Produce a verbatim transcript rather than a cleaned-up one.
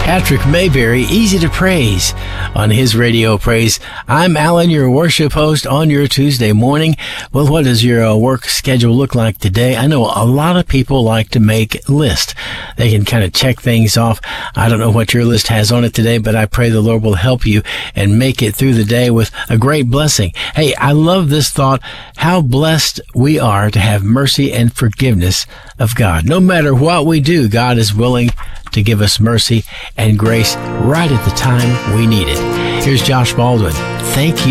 Patrick Mayberry, Easy to Praise on his Radio Praise. I'm Alan, your worship host on your Tuesday morning. Well, what does your uh, work schedule look like today? I know a lot of people like to make lists. They can kind of check things off. I don't know what your list has on it today, but I pray the Lord will help you and make it through the day with a great blessing. Hey, I love this thought, how blessed we are to have mercy and forgiveness of God. No matter what we do, God is willing to give us mercy and grace right at the time we need it. Here's Josh Baldwin. Thank you.